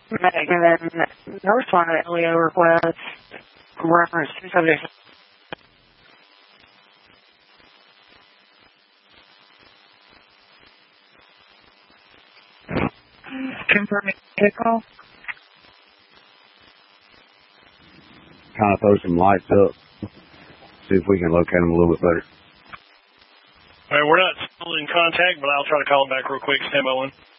And then no respond to LEO request reference to subject. Confirming vehicle. Kind of throw some lights up. See if we can locate them a little bit better. All right, we're not still in contact, but I'll try to call him back real quick. Stand by one.